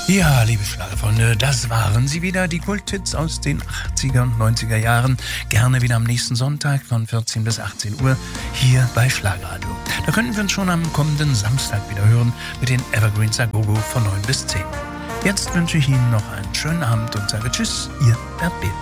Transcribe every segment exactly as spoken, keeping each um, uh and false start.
Ja, liebe Schlagerfreunde, das waren sie wieder, die Kulthits aus den achtziger und neunziger Jahren. Gerne wieder am nächsten Sonntag von vierzehn bis achtzehn Uhr hier bei Schlagerradio. Da könnten wir uns schon am kommenden Samstag wieder hören mit den Evergreens a Go-Go von neun bis zehn. Jetzt wünsche ich Ihnen noch einen schönen Abend und sage Tschüss, Ihr Bert Bill.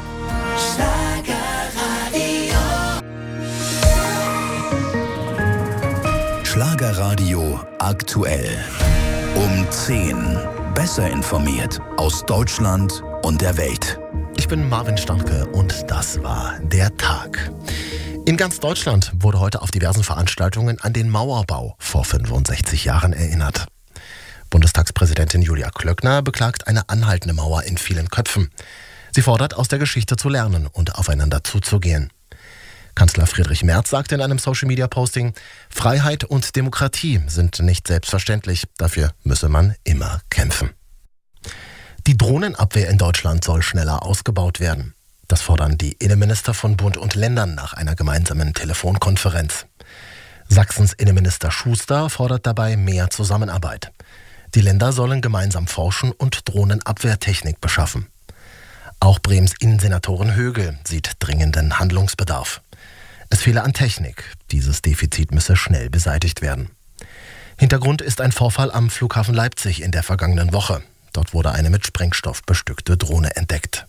Schlagerradio. Schlagerradio aktuell. Um zehn. Besser informiert aus Deutschland und der Welt. Ich bin Marvin Starke und das war der Tag. In ganz Deutschland wurde heute auf diversen Veranstaltungen an den Mauerbau vor fünfundsechzig Jahren erinnert. Bundestagspräsidentin Julia Klöckner beklagt eine anhaltende Mauer in vielen Köpfen. Sie fordert, aus der Geschichte zu lernen und aufeinander zuzugehen. Kanzler Friedrich Merz sagte in einem Social-Media-Posting, Freiheit und Demokratie sind nicht selbstverständlich, dafür müsse man immer kämpfen. Die Drohnenabwehr in Deutschland soll schneller ausgebaut werden. Das fordern die Innenminister von Bund und Ländern nach einer gemeinsamen Telefonkonferenz. Sachsens Innenminister Schuster fordert dabei mehr Zusammenarbeit. Die Länder sollen gemeinsam forschen und Drohnenabwehrtechnik beschaffen. Auch Brems Innensenatorin Högel sieht dringenden Handlungsbedarf. Es fehle an Technik. Dieses Defizit müsse schnell beseitigt werden. Hintergrund ist ein Vorfall am Flughafen Leipzig in der vergangenen Woche. Dort wurde eine mit Sprengstoff bestückte Drohne entdeckt.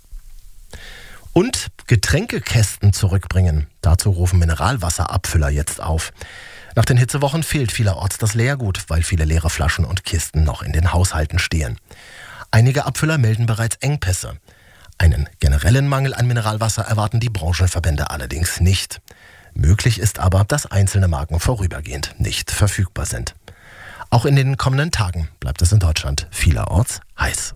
Und Getränkekästen zurückbringen. Dazu rufen Mineralwasserabfüller jetzt auf. Nach den Hitzewochen fehlt vielerorts das Leergut, weil viele leere Flaschen und Kisten noch in den Haushalten stehen. Einige Abfüller melden bereits Engpässe. Einen generellen Mangel an Mineralwasser erwarten die Branchenverbände allerdings nicht. Möglich ist aber, dass einzelne Marken vorübergehend nicht verfügbar sind. Auch in den kommenden Tagen bleibt es in Deutschland vielerorts heiß.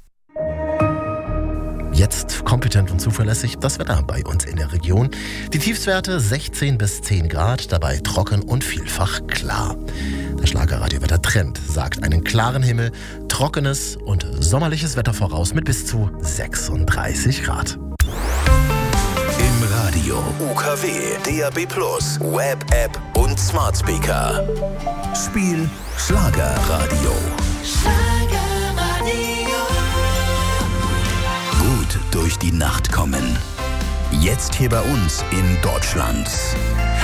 Jetzt kompetent und zuverlässig das Wetter bei uns in der Region. Die Tiefstwerte sechzehn bis zehn Grad, dabei trocken und vielfach klar. Der Schlagerradio-Wetter-Trend sagt einen klaren Himmel, trockenes und sommerliches Wetter voraus mit bis zu sechsunddreißig Grad. Im Radio, U K W, D A B plus, Web-App und Smart Speaker. Spiel Schlagerradio. Schlagerradio. Gut durch die Nacht kommen. Jetzt hier bei uns in Deutschland.